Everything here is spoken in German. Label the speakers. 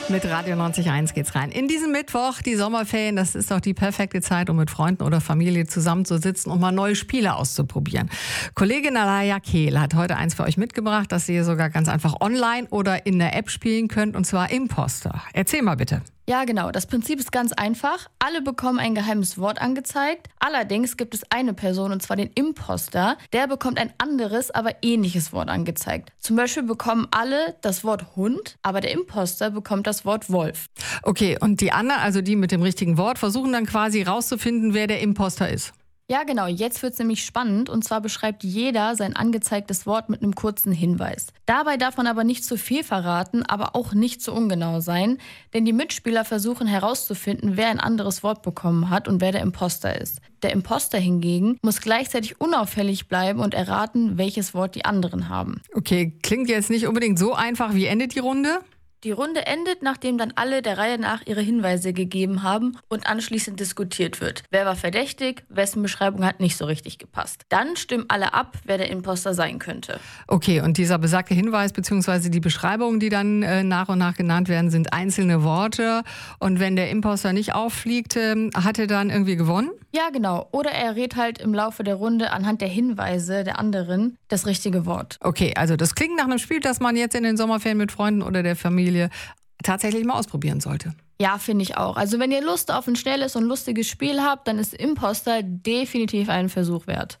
Speaker 1: Mit Radio 90.1 geht's rein. In diesem Mittwoch, die Sommerferien, das ist doch die perfekte Zeit, um mit Freunden oder Familie zusammenzusitzen und mal neue Spiele auszuprobieren. Kollegin Alaya Kehl hat heute eins für euch mitgebracht, das ihr sogar ganz einfach online oder in der App spielen könnt, und zwar Imposter. Erzähl mal bitte.
Speaker 2: Ja, genau. Das Prinzip ist ganz einfach. Alle bekommen ein geheimes Wort angezeigt. Allerdings gibt es eine Person, und zwar den Imposter. Der bekommt ein anderes, aber ähnliches Wort angezeigt. Zum Beispiel bekommen alle das Wort Hund, aber der Imposter bekommt das Wort Wolf.
Speaker 1: Okay, und die anderen, also die mit dem richtigen Wort, versuchen dann quasi rauszufinden, wer der Imposter ist.
Speaker 2: Ja, genau. Jetzt wird's nämlich spannend. Und zwar beschreibt jeder sein angezeigtes Wort mit einem kurzen Hinweis. Dabei darf man aber nicht zu viel verraten, aber auch nicht zu ungenau sein. Denn die Mitspieler versuchen herauszufinden, wer ein anderes Wort bekommen hat und wer der Imposter ist. Der Imposter hingegen muss gleichzeitig unauffällig bleiben und erraten, welches Wort die anderen haben.
Speaker 1: Okay, klingt jetzt nicht unbedingt so einfach. Wie endet die Runde?
Speaker 2: Die Runde endet, nachdem dann alle der Reihe nach ihre Hinweise gegeben haben und anschließend diskutiert wird. Wer war verdächtig, wessen Beschreibung hat nicht so richtig gepasst. Dann stimmen alle ab, wer der Imposter sein könnte.
Speaker 1: Okay, und dieser besagte Hinweis bzw. die Beschreibungen, die dann nach und nach genannt werden, sind einzelne Worte. Und wenn der Imposter nicht auffliegt, hat er dann irgendwie gewonnen?
Speaker 2: Ja, genau. Oder er rät halt im Laufe der Runde anhand der Hinweise der anderen das richtige Wort.
Speaker 1: Okay, also das klingt nach einem Spiel, das man jetzt in den Sommerferien mit Freunden oder der Familie tatsächlich mal ausprobieren sollte.
Speaker 2: Ja, finde ich auch. Also wenn ihr Lust auf ein schnelles und lustiges Spiel habt, dann ist Imposter definitiv einen Versuch wert.